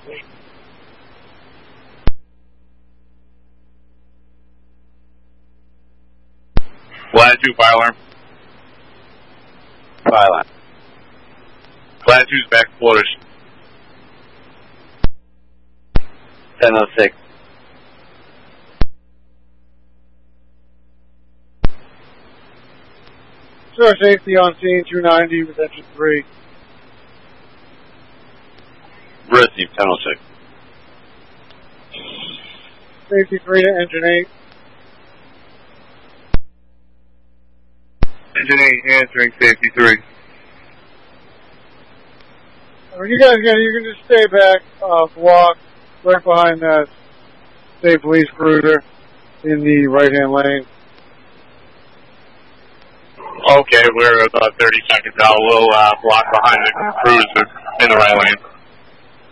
Latitude, fire alarm. Fire alarm. Latitude's back quarters. 1006. Sure, safety on scene, 290 with engine 3. Receive 1006. Safety 3 to engine 8. Engine 8 answering safety 3. When you guys get it, you can just stay back, walk right behind that state police cruiser in the right-hand lane. Okay, we're about 30 seconds out. We'll block behind the cruiser in the right lane.